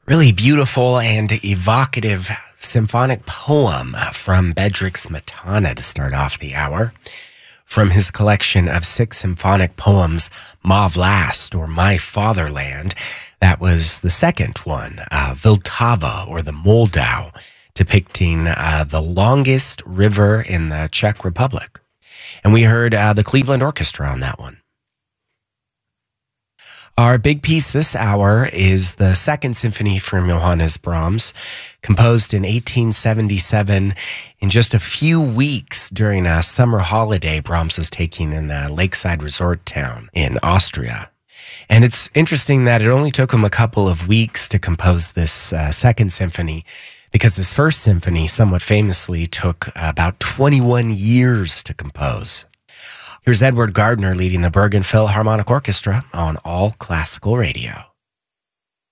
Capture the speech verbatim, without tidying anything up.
Really beautiful and evocative symphonic poem from Bedřich Smetana to start off the hour. From his collection of six symphonic poems, Má vlast, or My Fatherland, that was the second one, uh, Vltava, or the Moldau, depicting uh, the longest river in the Czech Republic. And we heard uh, the Cleveland Orchestra on that one. Our big piece this hour is the Second Symphony from Johannes Brahms, composed in eighteen seventy-seven. In just a few weeks during a summer holiday Brahms was taking in a lakeside resort town in Austria. And it's interesting that it only took him a couple of weeks to compose this uh, Second Symphony, because his First Symphony, somewhat famously, took about twenty-one years to compose. Here's Edward Gardner leading the Bergen Philharmonic Orchestra on All Classical Radio.